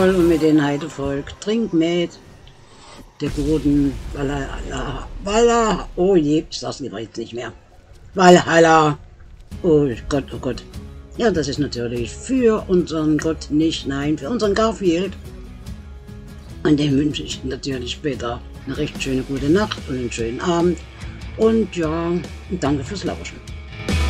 voll und mit den Heidevolk. Trink mit. Der guten Valhalla. Oh je, ich sag's lieber jetzt nicht mehr. Valhalla. Oh Gott, oh Gott. Ja, das ist natürlich für unseren Gott nicht, nein, für unseren Garfield. Und dem wünsche ich natürlich später eine recht schöne gute Nacht und einen schönen Abend. Und ja, danke fürs Lauschen.